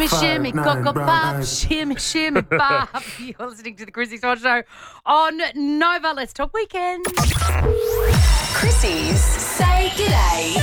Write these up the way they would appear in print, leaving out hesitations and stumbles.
Shimmy, shimmy, cocoa pop, shimmy, shimmy, pop. You're listening to the Chrissy Swan Show on Nova. Let's talk weekend. Chrissy's Say G'day.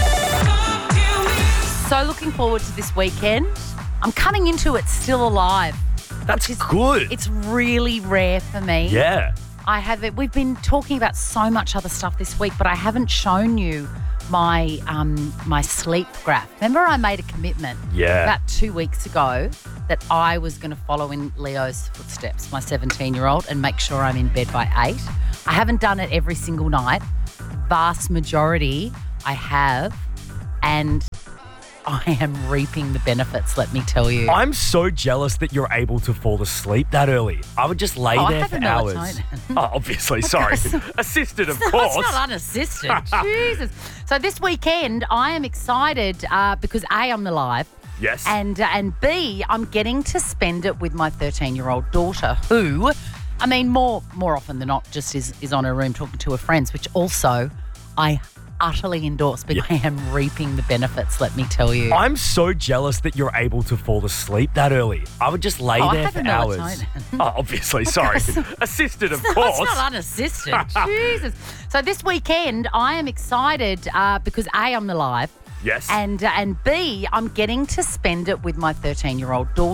So looking forward to this weekend. I'm coming into it still alive. That's good. It's really rare for me. Yeah. I have it. We've been talking about so much other stuff this week, but I haven't shown you my my sleep graph. Remember, I made a commitment about 2 weeks ago that I was going to follow in Leo's footsteps, my 17-year-old, and make sure I'm in bed by 8. I haven't done it every single night. Vast majority I have, and I am reaping the benefits, let me tell you. I'm so jealous that you're able to fall asleep that early. I would just lay there for hours. Obviously, sorry. Assisted, of course. It's not unassisted. Jesus. So this weekend, I am excited because A, I'm alive. Yes. And B, I'm getting to spend it with my 13-year-old daughter, who, I mean, more often than not, just is on her room talking to her friends, which also I utterly endorse, but I am reaping the benefits, let me tell you. I'm so jealous that you're able to fall asleep that early. I would just lay there for hours. Obviously, sorry. Assisted, of course. It's not unassisted. Jesus. So this weekend, I am excited because A, I'm alive. Yes. And B, I'm getting to spend it with my 13-year-old daughter.